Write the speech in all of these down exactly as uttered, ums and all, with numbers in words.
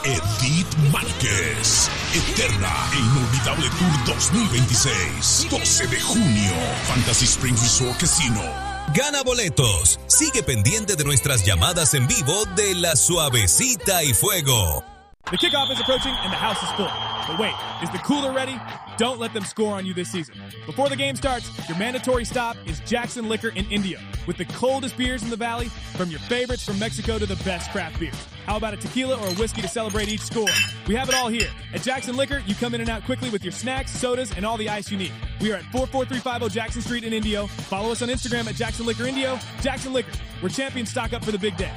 Edith Márquez. Eterna e inolvidable Tour dos mil veintiséis. doce de junio. Fantasy Springs Resort Casino. Gana boletos. Sigue pendiente de nuestras llamadas en vivo de La Suavecita y Fuego. The kickoff is approaching and the house is full. But wait, is the cooler ready? Don't let them score on you this season. Before the game starts, your mandatory stop is Jackson Liquor in Indio, with the coldest beers in the valley, from your favorites from Mexico to the best craft beers. How about a tequila or a whiskey to celebrate each score? We have it all here. At Jackson Liquor, you come in and out quickly with your snacks, sodas, and all the ice you need. We are at four four three five zero Jackson Street in Indio. Follow us on Instagram at Jackson Liquor Indio. Jackson Liquor, we're champions stock up for the big day.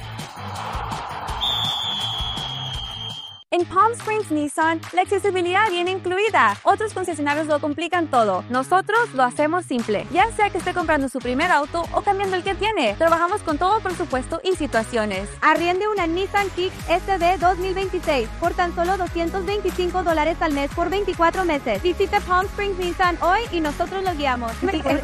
En Palm Springs Nissan, la accesibilidad viene incluida. Otros concesionarios lo complican todo. Nosotros lo hacemos simple. Ya sea que esté comprando su primer auto o cambiando el que tiene. Trabajamos con todo presupuesto y situaciones. Arriende una Nissan Kicks S D dos mil veintiséis por tan solo doscientos veinticinco dólares al mes por veinticuatro meses. Visite Palm Springs Nissan hoy y nosotros lo guiamos.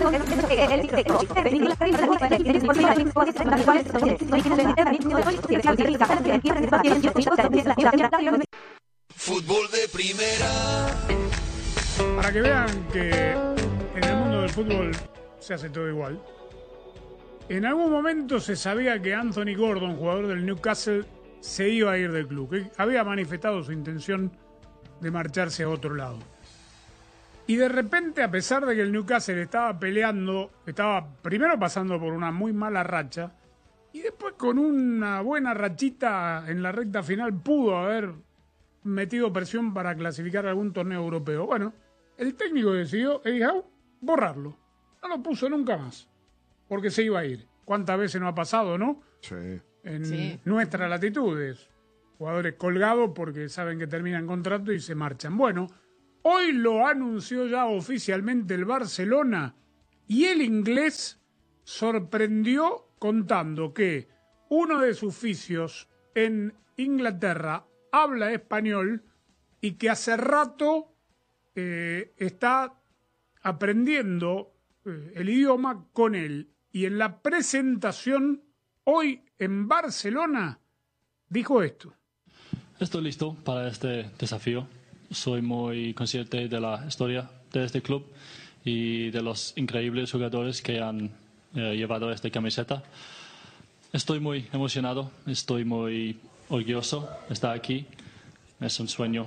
Fútbol de primera. Para que vean que en el mundo del fútbol se hace todo igual. En algún momento se sabía que Anthony Gordon, jugador del Newcastle, se iba a ir del club, que había manifestado su intención de marcharse a otro lado. Y de repente, a pesar de que el Newcastle estaba peleando, estaba primero pasando por una muy mala racha, y después con una buena rachita en la recta final pudo haber metido presión para clasificar a algún torneo europeo. Bueno, el técnico decidió, Eddie Howe, borrarlo. No lo puso nunca más, porque se iba a ir. ¿Cuántas veces no ha pasado, no? Sí. En Sí. nuestras latitudes. Jugadores colgados porque saben que terminan contrato y se marchan. Bueno, hoy lo anunció ya oficialmente el Barcelona y el inglés sorprendió contando que uno de sus fisios en Inglaterra habla español y que hace rato eh, está aprendiendo eh, el idioma con él. Y en la presentación hoy en Barcelona dijo esto. Estoy listo para este desafío. Soy muy consciente de la historia de este club y de los increíbles jugadores que han eh, llevado esta camiseta. Estoy muy emocionado, estoy muy orgulloso de estar aquí. Es un sueño.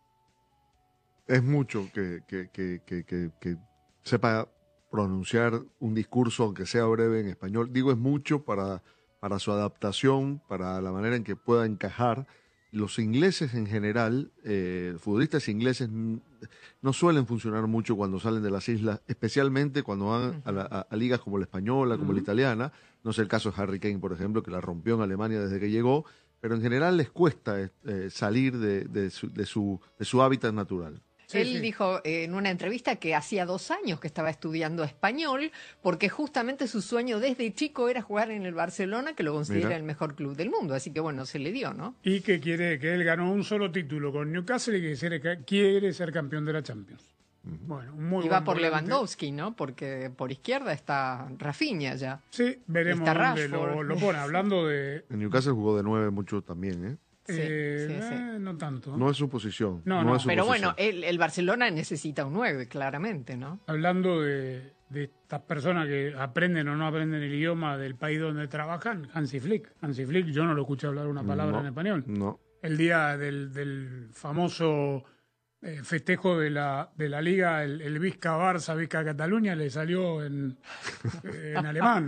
Es mucho que, que, que, que, que, que sepa pronunciar un discurso, aunque sea breve, en español. Digo, es mucho para, para su adaptación, para la manera en que pueda encajar. Los ingleses en general, eh, futbolistas ingleses no suelen funcionar mucho cuando salen de las islas, especialmente cuando van a, la, a, a ligas como la española, como uh-huh. la italiana. No sé el caso de Harry Kane, por ejemplo, que la rompió en Alemania desde que llegó, pero en general les cuesta eh, salir de, de, su, de, su, de su hábitat natural. Sí, Él sí. dijo eh, en una entrevista que hacía dos años que estaba estudiando español porque justamente su sueño desde chico era jugar en el Barcelona, que lo considera Mira. el mejor club del mundo. Así que bueno, se le dio, ¿no? Y que quiere que él ganó un solo título con Newcastle y que quiere, quiere ser campeón de la Champions. Uh-huh. Bueno, muy y va por volante. Lewandowski, ¿no? Porque por izquierda está Rafinha ya. Sí, veremos dónde lo, lo pone. Hablando de... En Newcastle jugó de nueve mucho también, ¿eh? Sí, eh, sí, sí. Eh, no tanto. No es su posición. No, no, no. es su Pero posición. bueno, el, el Barcelona necesita un nueve, claramente, ¿no? Hablando de, de estas personas que aprenden o no aprenden el idioma del país donde trabajan, Hansi Flick. Hansi Flick, yo no lo escuché hablar una palabra no, en español. No. El día del, del famoso eh, festejo de la, de la Liga, el, el Vizca Barça, Vizca Cataluña, le salió en, en alemán.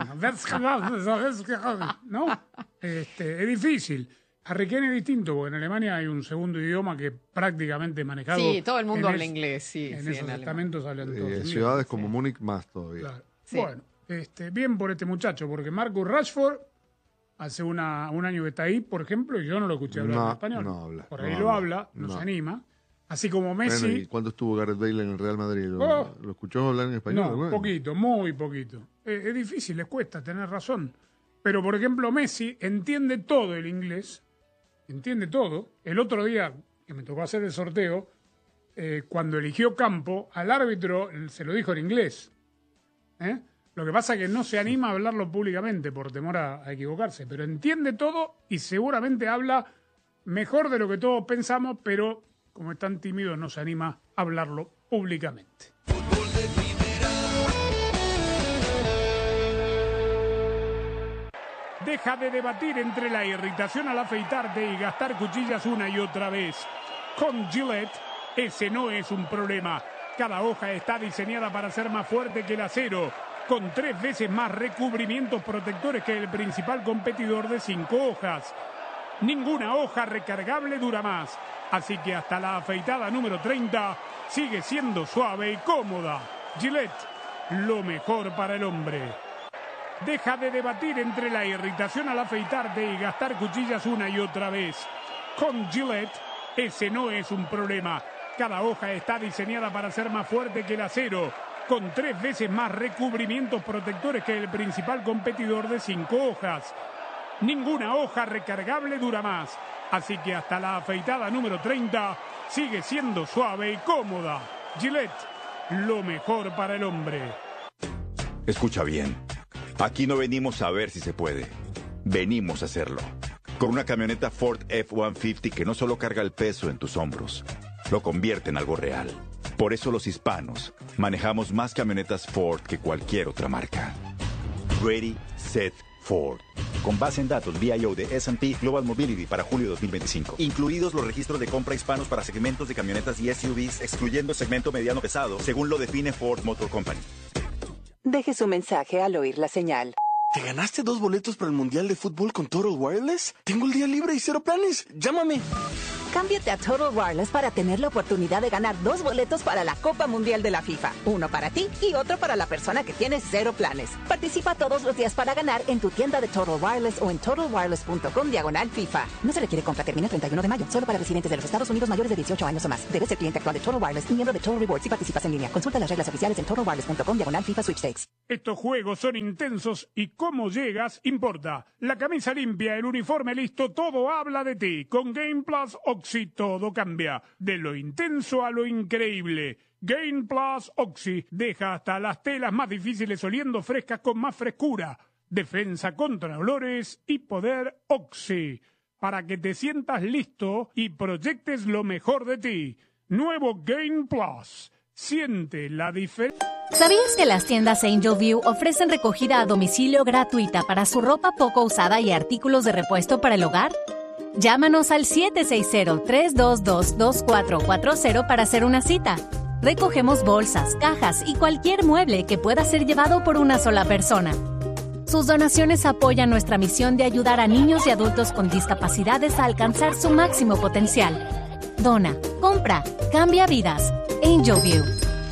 ¿No? Este, es difícil. Harry Kane es distinto, porque en Alemania hay un segundo idioma que prácticamente manejado. Sí, todo el mundo habla es, inglés, sí. En sí, esos en estamentos hablan eh, todos. ciudades como sí. Múnich más todavía. Claro. Sí. Bueno, este, bien por este muchacho, porque Marcus Rashford hace una, un año que está ahí, por ejemplo, y yo no lo escuché hablar no, en español. No habla. Por ahí no lo habla, habla, no. nos anima. Así como Messi. Bueno, ¿y cuándo estuvo Gareth Bale en el Real Madrid? ¿Lo, Oh, ¿lo escuchó hablar en español? No, bueno. poquito, muy poquito. Eh, es difícil, les cuesta, tener razón. Pero, por ejemplo, Messi entiende todo el inglés, entiende todo. El otro día, que me tocó hacer el sorteo, eh, cuando eligió campo, al árbitro se lo dijo en inglés. ¿Eh? Lo que pasa es que no se anima a hablarlo públicamente por temor a, a equivocarse, pero entiende todo y seguramente habla mejor de lo que todos pensamos, pero como es tan tímido no se anima a hablarlo públicamente. Deja de debatir entre la irritación al afeitarte y gastar cuchillas una y otra vez. Con Gillette, ese no es un problema. Cada hoja está diseñada para ser más fuerte que el acero, con tres veces más recubrimientos protectores que el principal competidor de cinco hojas. Ninguna hoja recargable dura más, así que hasta la afeitada número treinta sigue siendo suave y cómoda. Gillette, lo mejor para el hombre. Deja de debatir entre la irritación al afeitarte y gastar cuchillas una y otra vez. Con Gillette, ese no es un problema. Cada hoja está diseñada para ser más fuerte que el acero, con tres veces más recubrimientos protectores que el principal competidor de cinco hojas. Ninguna hoja recargable dura más, así que hasta la afeitada número treinta sigue siendo suave y cómoda. Gillette, lo mejor para el hombre. Escucha bien. Aquí no venimos a ver si se puede. Venimos a hacerlo. Con una camioneta Ford F ciento cincuenta que no solo carga el peso en tus hombros, lo convierte en algo real. Por eso los hispanos manejamos más camionetas Ford que cualquier otra marca. Ready, Set, Ford. Con base en datos V I O de S and P Global Mobility para julio de dos mil veinticinco. Incluidos los registros de compra hispanos para segmentos de camionetas y S U Vs, excluyendo el segmento mediano pesado, según lo define Ford Motor Company. Deje su mensaje al oír la señal. ¿Te ganaste dos boletos para el Mundial de Fútbol con Total Wireless? Tengo el día libre y cero planes. Llámame. Cámbiate a Total Wireless para tener la oportunidad de ganar dos boletos para la Copa Mundial de la FIFA. Uno para ti y otro para la persona que tiene cero planes. Participa todos los días para ganar en tu tienda de Total Wireless o en total wireless punto com diagonal FIFA. No se requiere compra. Termina el treinta y uno de mayo. Solo para residentes de los Estados Unidos mayores de dieciocho años o más. Debes ser cliente actual de Total Wireless y miembro de Total Rewards si participas en línea. Consulta las reglas oficiales en total wireless punto com diagonal FIFA Sweepstakes. Estos juegos son intensos y cómo llegas importa. La camisa limpia, el uniforme listo, todo habla de ti. Con Game Plus Oxy todo cambia. De lo intenso a lo increíble. Game Plus Oxy deja hasta las telas más difíciles oliendo frescas con más frescura. Defensa contra olores y poder Oxy. Para que te sientas listo y proyectes lo mejor de ti. Nuevo Game Plus. Siente la diferencia. ¿Sabías que las tiendas Angel View ofrecen recogida a domicilio gratuita para su ropa poco usada y artículos de repuesto para el hogar? Llámanos al siete seis cero, tres dos dos, dos cuatro cuatro cero para hacer una cita. Recogemos bolsas, cajas y cualquier mueble que pueda ser llevado por una sola persona. Sus donaciones apoyan nuestra misión de ayudar a niños y adultos con discapacidades a alcanzar su máximo potencial. Dona, compra, cambia vidas. Angel View.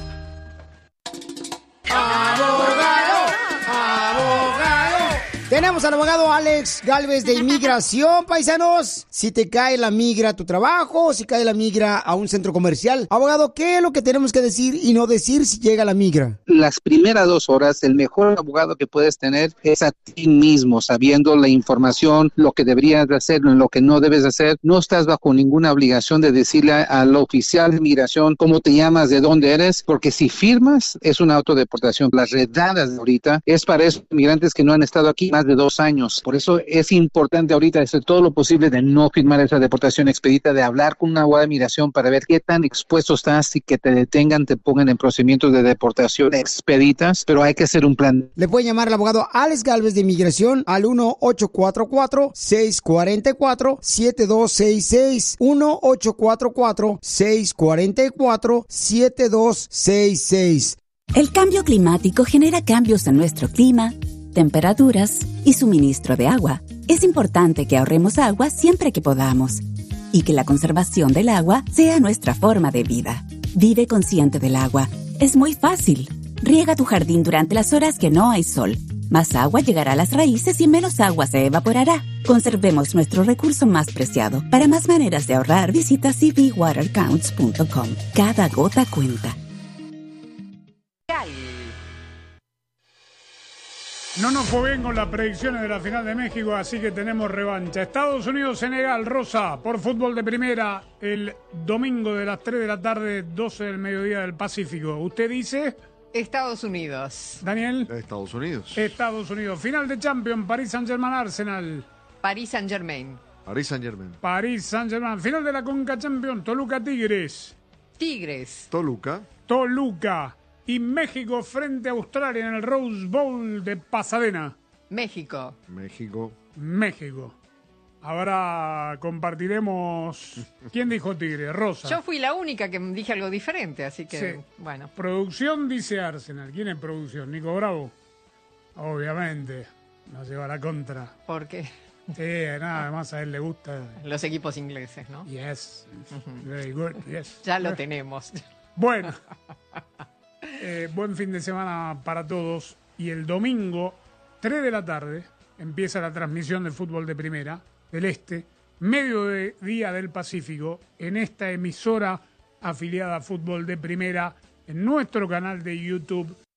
¡Abogado! ¡Abogado! Tenemos al abogado Alex Galvez de Inmigración, paisanos. Si te cae la migra a tu trabajo, si cae la migra a un centro comercial. Abogado, ¿qué es lo que tenemos que decir y no decir si llega la migra? Las primeras dos horas, el mejor abogado que puedes tener es a ti mismo, sabiendo la información, lo que deberías de hacer, lo que no debes de hacer. No estás bajo ninguna obligación de decirle al oficial de inmigración cómo te llamas, de dónde eres, porque si firmas, es una autodeportación. Las redadas de ahorita es para esos inmigrantes que no han estado aquí más de dos años. Por eso es importante ahorita hacer todo lo posible de no firmar esa deportación expedita, de hablar con una abogada de migración para ver qué tan expuesto estás y que te detengan, te pongan en procedimientos de deportación expeditas, pero hay que hacer un plan. Le puede llamar al abogado Alex Galvez de Inmigración al uno ocho cuatro cuatro, seis cuatro cuatro, siete dos seis seis, uno ocho cuatro cuatro, seis cuatro cuatro, siete dos seis seis. El cambio climático genera cambios en nuestro clima, temperaturas y suministro de agua. Es importante que ahorremos agua siempre que podamos y que la conservación del agua sea nuestra forma de vida. Vive consciente del agua. Es muy fácil. Riega tu jardín durante las horas que no hay sol. Más agua llegará a las raíces y menos agua se evaporará. Conservemos nuestro recurso más preciado. Para más maneras de ahorrar, visita c v water counts punto com. Cada gota cuenta. No nos fue bien con las predicciones de la final de México, así que tenemos revancha. Estados Unidos-Senegal, Rosa, por fútbol de primera, el domingo de las tres de la tarde, doce del mediodía del Pacífico. ¿Usted dice? Estados Unidos. ¿Daniel? Estados Unidos. Estados Unidos. Final de Champions, Paris Saint-Germain, Arsenal. Paris Saint-Germain. Paris Saint-Germain. París Saint-Germain. Final de la Conca Champions. Toluca Tigres. Tigres. Toluca. Toluca. Y México frente a Australia en el Rose Bowl de Pasadena. México. México. México. Ahora compartiremos... ¿Quién dijo Tigre? Rosa. Yo fui la única que dije algo diferente, así que, Sí. bueno. Producción dice Arsenal. ¿Quién es producción? ¿Nico Bravo? Obviamente. Nos lleva la contra. ¿Por qué? Sí, nada, además a él le gusta. Los equipos ingleses, ¿no? Yes. Very good, yes. Ya lo tenemos. Bueno. Eh, buen fin de semana para todos. Y el domingo, tres de la tarde, empieza la transmisión del fútbol de primera, del Este, mediodía del Pacífico, en esta emisora afiliada a Fútbol de Primera, en nuestro canal de YouTube